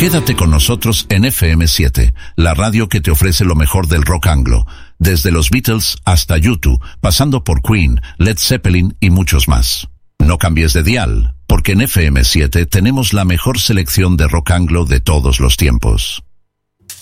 Quédate con nosotros en FM7, la radio que te ofrece lo mejor del rock anglo, desde los Beatles hasta U2, pasando por Queen, Led Zeppelin y muchos más. No cambies de dial, porque en FM7 tenemos la mejor selección de rock anglo de todos los tiempos.